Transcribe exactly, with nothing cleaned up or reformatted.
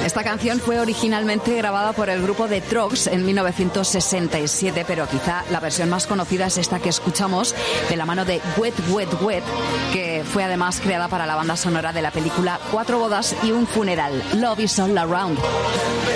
Esta canción fue originalmente grabada por el grupo The Troggs en mil novecientos sesenta y siete, pero quizá la versión más conocida es esta que escuchamos de la mano de Wet, Wet, Wet, que fue además creada para la banda sonora de la película Cuatro bodas y un funeral, Love is All Around.